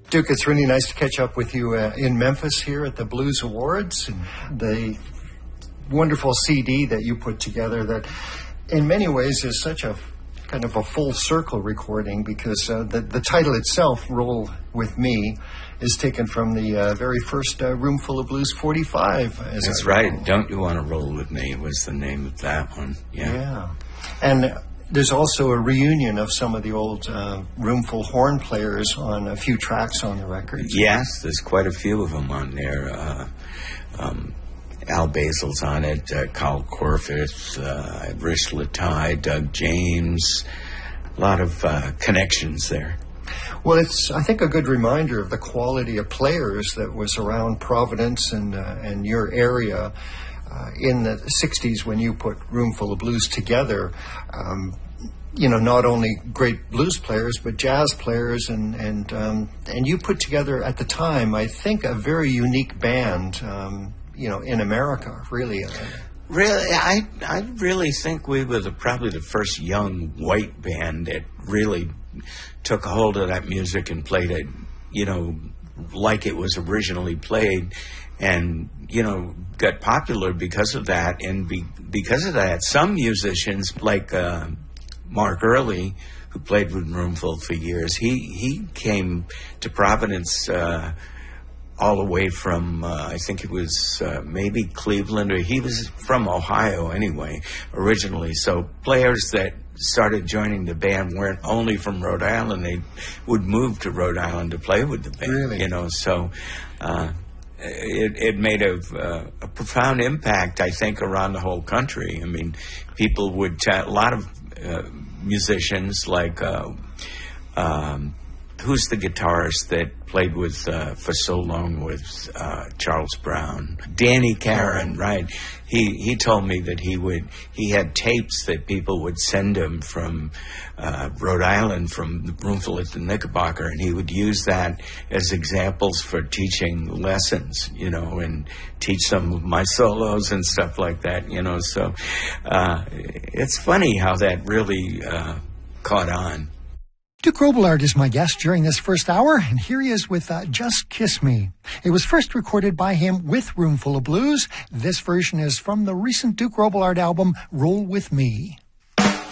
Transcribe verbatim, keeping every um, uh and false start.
Duke, it's really nice to catch up with you uh, in Memphis here at the Blues Awards. And the wonderful C D that you put together that in many ways is such a kind of a full circle recording, because uh, the, the title itself, Roll With Me, is taken from the uh, very first uh, Roomful of Blues forty-five. As That's right. Don't You Want to Roll With Me was the name of that one. Yeah. Yeah. And there's also a reunion of some of the old uh, Roomful horn players on a few tracks on the record. Yes, there's quite a few of them on there. Uh, um, Al Basil's on it, uh, Carl Corfith, uh, Rich Latai, Doug James. A lot of uh, connections there. Well, it's, I think, a good reminder of the quality of players that was around Providence and, uh, and your area uh, in the sixties when you put Roomful of Blues together. Um, you know, not only great blues players, but jazz players, and and um, and you put together at the time, I think, a very unique band, um, you know, in America, really. Really, I I really think we were the, probably the first young white band that really took a hold of that music and played it, you know, like it was originally played, and, you know, got popular because of that. And be, because of that, some musicians, like uh, Mark Early, who played with Roomful for years, he, he came to Providence uh, all the way from, uh, I think it was uh, maybe Cleveland, or he was from Ohio anyway, originally. So players that started joining the band weren't only from Rhode Island, they would move to Rhode Island to play with the band, really? You know, so uh, it, it made a, uh, a profound impact, I think, around the whole country. I mean, people would, chat, a lot of uh, musicians like, uh, um, who's the guitarist that played with uh, for so long with uh, Charles Brown? Danny Carron, right? He he told me that he would he had tapes that people would send him from uh, Rhode Island, from the Roomful at the Knickerbocker, and he would use that as examples for teaching lessons, you know, and teach some of my solos and stuff like that, you know. So uh, it's funny how that really uh, caught on. Duke Robillard is my guest during this first hour, and here he is with uh, Just Kiss Me. It was first recorded by him with Roomful of Blues. This version is from the recent Duke Robillard album, Roll With Me.